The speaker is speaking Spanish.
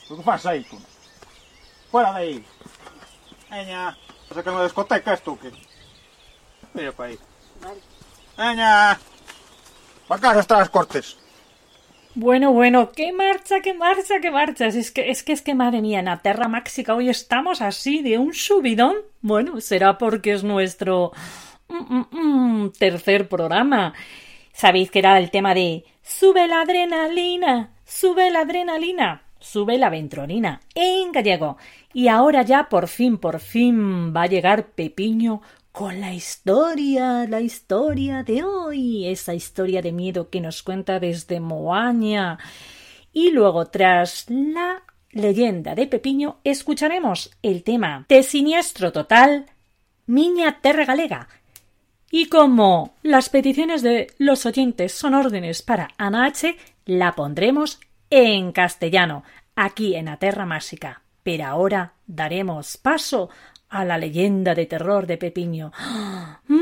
O que fas aí, tú? Fuera de aí. Veña, o que no discoteca es tú, que... Mira pa aí. Vale. Veña, pa casa están las cortes. Bueno, qué marcha. Es que, madre mía, en la Terra Máxica hoy estamos así de un subidón. Bueno, será porque es nuestro tercer programa. Sabéis que era el tema de sube la adrenalina, sube la ventrolina en gallego. Y ahora ya por fin va a llegar Pepiño con la historia de hoy, esa historia de miedo que nos cuenta desde Moaña. Y luego, tras la leyenda de Pepiño, escucharemos el tema de Siniestro Total, Miña Terra Galega. Y como las peticiones de los oyentes son órdenes para Ana H., la pondremos en castellano, aquí en la Terra Máxica. Pero ahora daremos paso a la leyenda de terror de Pepiño.